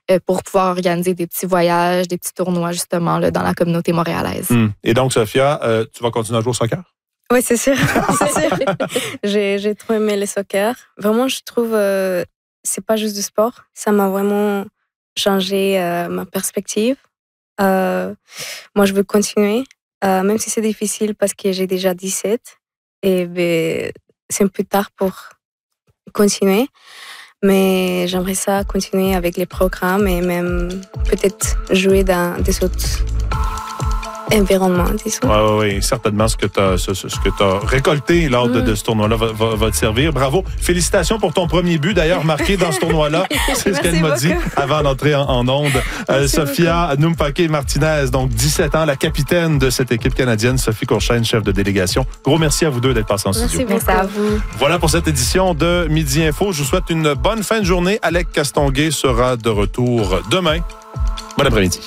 pour pouvoir organiser des petits voyages, des petits tournois justement là, dans la communauté montréalaise. Et donc, Sophia, tu vas continuer à jouer au soccer? Oui, c'est sûr. C'est sûr. J'ai trop aimé le soccer. Vraiment, je trouve c'est pas juste du sport. Ça m'a vraiment changé ma perspective. Moi, je veux continuer, même si c'est difficile parce que j'ai déjà 17. Et c'est un peu tard pour continuer. Mais j'aimerais ça continuer avec les programmes et même peut-être jouer dans des autres environnement, disons. Oui, certainement ce que tu as récolté lors de ce tournoi-là va te servir. Bravo. Félicitations pour ton premier but, d'ailleurs, marqué dans ce tournoi-là. C'est ce qu'elle m'a dit avant d'entrer en onde. Sophia Numpake-Martinez, donc 17 ans, la capitaine de cette équipe canadienne, Sophie Courchaine, chef de délégation. Gros merci à vous deux d'être passés en studio. Merci à vous. Voilà pour cette édition de Midi Info. Je vous souhaite une bonne fin de journée. Alec Castonguay sera de retour demain. Bon après-midi.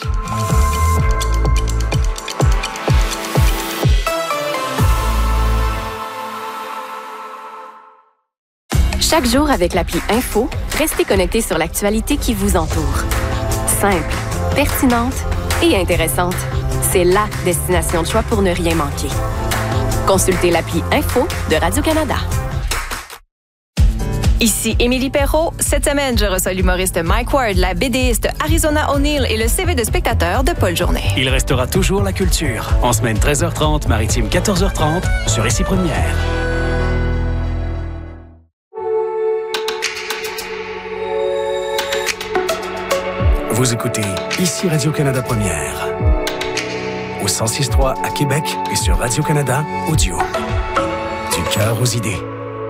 Chaque jour avec l'appli Info, restez connectés sur l'actualité qui vous entoure. Simple, pertinente et intéressante. C'est la destination de choix pour ne rien manquer. Consultez l'appli Info de Radio-Canada. Ici Émilie Perrault. Cette semaine, je reçois l'humoriste Mike Ward, la BDiste Arizona O'Neill et le CV de spectateur de Paul Journet. Il restera toujours la culture. En semaine 13h30, maritime 14h30, sur Ici Première. Vous écoutez Ici Radio-Canada Première. Au 106.3 à Québec et sur Radio-Canada Audio. Du cœur aux idées.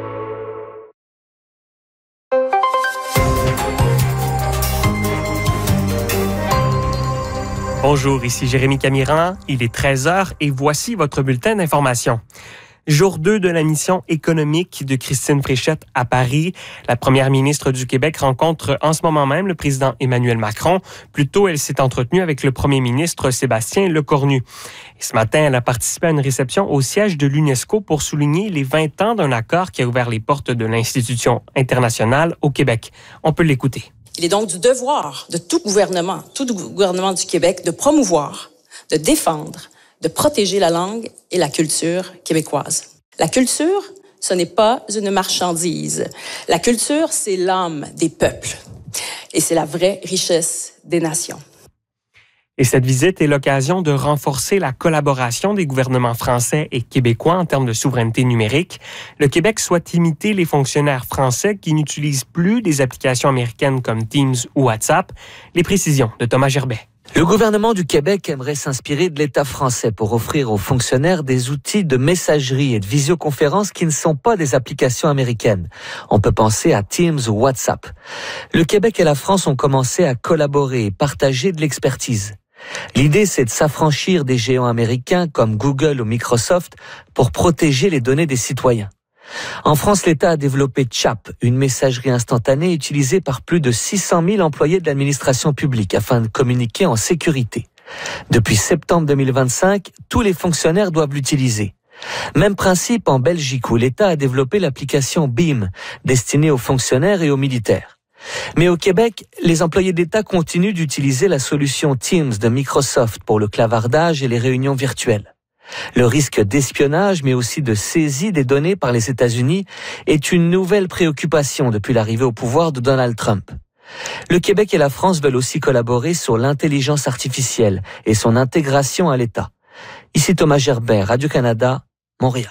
Bonjour, ici Jérémy Camiran. Il est 13h et voici votre bulletin d'information. Jour 2 de la mission économique de Christine Fréchette à Paris. La première ministre du Québec rencontre en ce moment même le président Emmanuel Macron. Plus tôt, elle s'est entretenue avec le premier ministre Sébastien Lecornu. Et ce matin, elle a participé à une réception au siège de l'UNESCO pour souligner les 20 ans d'un accord qui a ouvert les portes de l'institution internationale au Québec. On peut l'écouter. Il est donc du devoir de tout gouvernement du Québec de promouvoir, de défendre, de protéger la langue et la culture québécoise. La culture, ce n'est pas une marchandise. La culture, c'est l'âme des peuples. Et c'est la vraie richesse des nations. Et cette visite est l'occasion de renforcer la collaboration des gouvernements français et québécois en termes de souveraineté numérique. Le Québec souhaite imiter les fonctionnaires français qui n'utilisent plus des applications américaines comme Teams ou WhatsApp. Les précisions de Thomas Gerbet. Le gouvernement du Québec aimerait s'inspirer de l'État français pour offrir aux fonctionnaires des outils de messagerie et de visioconférence qui ne sont pas des applications américaines. On peut penser à Teams ou WhatsApp. Le Québec et la France ont commencé à collaborer et partager de l'expertise. L'idée, c'est de s'affranchir des géants américains comme Google ou Microsoft pour protéger les données des citoyens. En France, l'État a développé CHAP, une messagerie instantanée utilisée par plus de 600 000 employés de l'administration publique afin de communiquer en sécurité. Depuis septembre 2025, tous les fonctionnaires doivent l'utiliser. Même principe en Belgique où l'État a développé l'application BEAM, destinée aux fonctionnaires et aux militaires. Mais au Québec, les employés d'État continuent d'utiliser la solution Teams de Microsoft pour le clavardage et les réunions virtuelles. Le risque d'espionnage, mais aussi de saisie des données par les États-Unis, est une nouvelle préoccupation depuis l'arrivée au pouvoir de Donald Trump. Le Québec et la France veulent aussi collaborer sur l'intelligence artificielle et son intégration à l'État. Ici Thomas Gerbet, Radio-Canada, Montréal.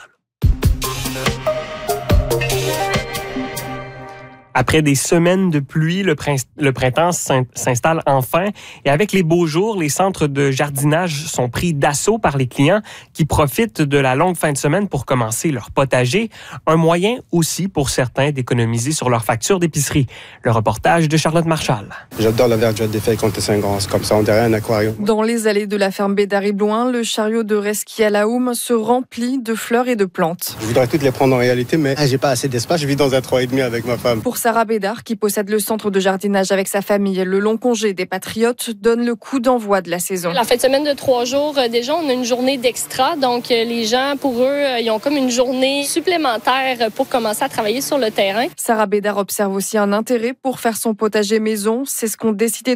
Après des semaines de pluie, le printemps s'installe enfin. Et avec les beaux jours, les centres de jardinage sont pris d'assaut par les clients qui profitent de la longue fin de semaine pour commencer leur potager. Un moyen aussi pour certains d'économiser sur leur facture d'épicerie. Le reportage de Charlotte Marchal. J'adore la verdure des feuilles contre Saint-Grand. Comme ça, on dirait un aquarium. Dans les allées de la ferme Bédard-et-Bloin, le chariot de Reski à la Houme se remplit de fleurs et de plantes. Je voudrais toutes les prendre en réalité, mais j'ai pas assez d'espace. Je vis dans un 3,5 avec ma femme. Pour Sarah Bédard, qui possède le centre de jardinage avec sa famille, le long congé des Patriotes donne le coup d'envoi de la saison. La fin de semaine de 3 jours, déjà, on a une journée d'extra. Donc, les gens, pour eux, ils ont comme une journée supplémentaire pour commencer à travailler sur le terrain. Sarah Bédard observe aussi un intérêt pour faire son potager maison. C'est ce qu'ont décidé